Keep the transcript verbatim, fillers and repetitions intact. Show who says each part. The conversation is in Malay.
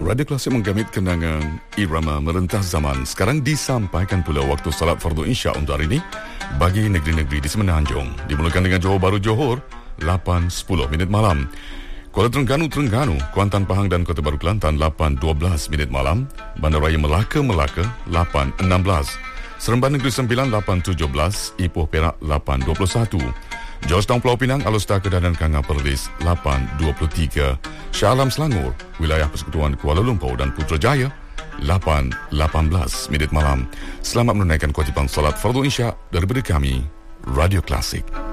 Speaker 1: Radio Klasik menggamit kenangan irama merentas zaman. Sekarang disampaikan pula waktu salat fardu Isya untuk hari ini bagi negeri-negeri di Semenanjung. Dimulakan dengan Johor Bahru Johor, lapan sepuluh minit malam. Kuala Terengganu, Terengganu, Kuantan Pahang dan Kota Baru Kelantan, lapan dua belas minit malam. Bandaraya Melaka, Melaka, lapan enam belas. Seremban Negeri Sembilan, lapan tujuh belas. Ipoh Perak, lapan dua puluh satu. Georgetown Pulau Pinang, Alor Setar Kedah dan Kanga Perlis, lapan dua puluh tiga. Shah Alam Selangor, Wilayah Persekutuan Kuala Lumpur dan Putrajaya, lapan lapan belas minit malam. Selamat menunaikan kewajipan salat fardu Isya daripada kami, Radio Klasik.